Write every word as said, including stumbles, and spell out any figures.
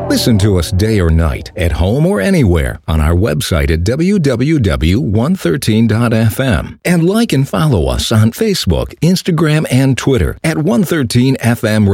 Listen to us day or night, at home or anywhere, on our website at w w w dot one thirteen dot f m. And like and follow us on Facebook, Instagram, and Twitter at one thirteen F M